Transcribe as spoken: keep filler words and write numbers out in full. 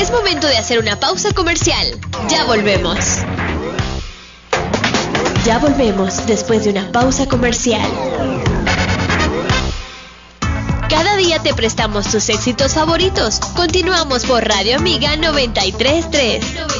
Es momento de hacer una pausa comercial. Ya volvemos. Ya volvemos después de una pausa comercial. Cada día te prestamos tus éxitos favoritos. Continuamos por Radio Amiga noventa y tres punto tres.